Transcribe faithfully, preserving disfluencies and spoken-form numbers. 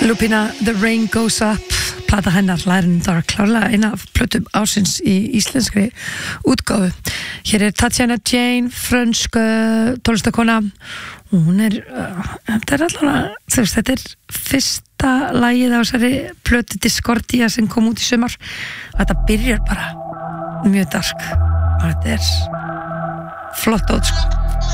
Lupina, The Rain Goes Up, plata hennar lærin þar klárlega eina af plötum ársins í íslenskri útgáfu. Hér er Tatjana Jane, frönsk uh, tónlistakona. Hún er, uh, þetta er allavega, þú veist, þetta er fyrsta lagið á þessari plötu Discordia sem kom út í sumar. Þetta byrjar bara mjög dark og þetta er flott út, sko.